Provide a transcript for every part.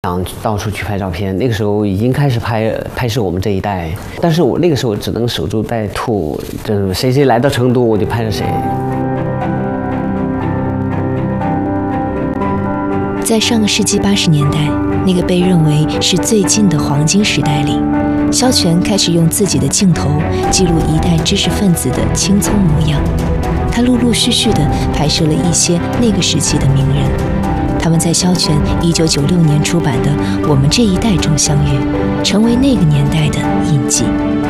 想到处去拍照片，那个时候已经开始拍摄我们这一代，但是我那个时候只能守株待兔，就是谁来到成都我就拍着谁。 在上个世纪80年代，那个被认为是最近的黄金时代里，萧全开始用自己的镜头记录一代知识分子的青葱模样。他陆陆续续地拍摄了一些那个时期的名人，他们在萧全1996年出版的《我们这一代》中相遇，成为那个年代的印记。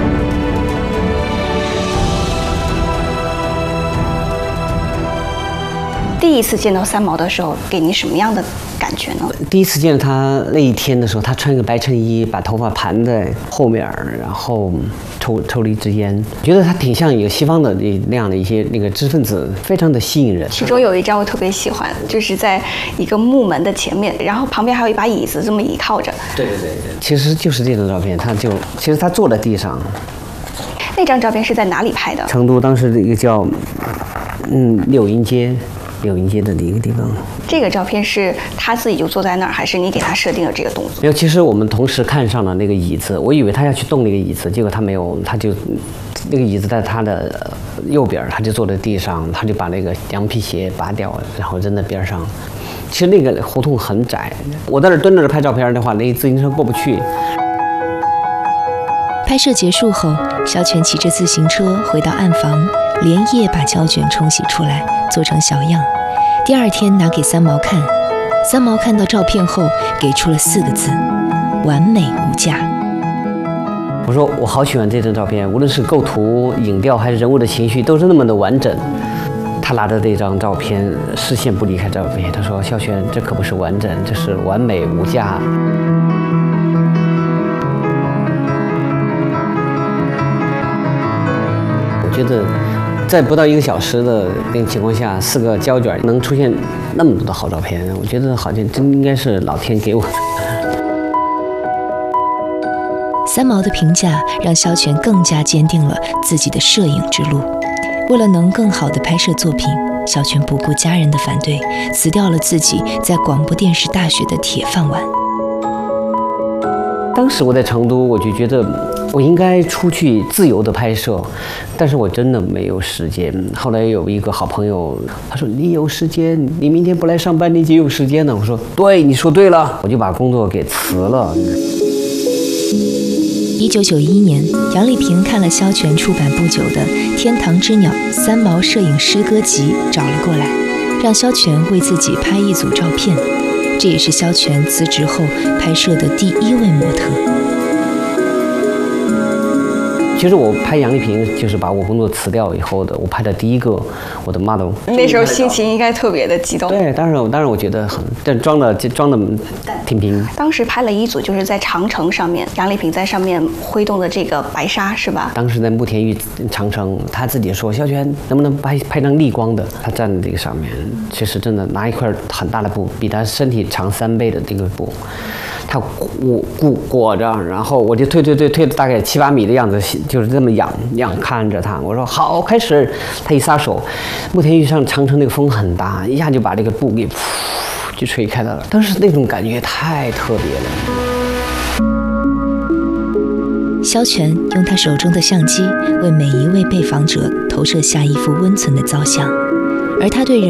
第一次见到三毛的时候，给你什么样的感觉呢？ 第一次见到他那一天的时候，他穿一个白衬衣，把头发盘在后面，然后抽了一支烟，觉得他挺像一个西方的那样的一些那个知识分子，非常的吸引人。 其中有一张我特别喜欢，就是在一个木门的前面，然后旁边还有一把椅子，这么倚靠着。对， 其实就是这张照片，其实他坐在地上。 那张照片是在哪里拍的？ 成都当时的一个叫柳荫街的一个地方。 这个照片是他自己就坐在那儿，还是你给他设定了这个动作？ 没有，其实我们同时看上了那个椅子，我以为他要去动那个椅子，结果他没有，他就那个椅子在他的右边，他就坐在地上，他就把那个羊皮鞋拔掉，然后扔在边上。其实那个胡同很窄，我在那蹲着拍照片的话，那自行车过不去。 拍摄结束后，萧全骑着自行车回到暗房，连夜把胶卷冲洗出来，做成小样。第二天拿给三毛看，三毛看到照片后给出了4个字：完美无价。 我说我好喜欢这张照片，无论是构图、影调还是人物的情绪，都是那么的完整。他拿着这张照片，视线不离开照片，他说：“萧全，这可不是完整，这是完美无价。”我觉得，在不到1个小时的那个情况下，4个胶卷能出现那么多的好照片，我觉得好像真应该是老天给我的。 三毛的评价让萧全更加坚定了自己的摄影之路。为了能更好地拍摄作品，萧全不顾家人的反对，辞掉了自己在广播电视大学的铁饭碗。 当时我在成都，我就觉得我应该出去自由的拍摄，但是我真的没有时间。后来有一个好朋友，他说：“你有时间，你明天不来上班，你就有时间呢。”我说：“对，你说对了。”我就把工作给辞了。 1991年，杨丽萍看了萧全出版不久的《天堂之鸟》三毛摄影诗歌集，找了过来，让萧全为自己拍一组照片。这也是萧全辞职后拍摄的第1位模特。 其实我拍杨丽萍就是把我工作辞掉以后的，我拍的第一个我的 model。 那时候心情应该特别的激动。 对，当然我觉得很，但装的挺平。 当时拍了一组，就是在长城上面，杨丽萍在上面挥动的这个白纱，是吧？ 当时在慕田峪长城，他自己说：“萧全能不能拍张逆光的？”他站在这个上面，其实真的拿一块很大的布，比他身体长3倍的这个布。他裹着，然后我就推了大概7、8米的样子，就是这么仰看着他。我说好，开始。他一撒手，慕田峪上长城那个风很大，一下就把这个布给就吹开了。当时那种感觉太特别了。萧全用他手中的相机为每一位被访者投射下一幅温存的造像，而他对人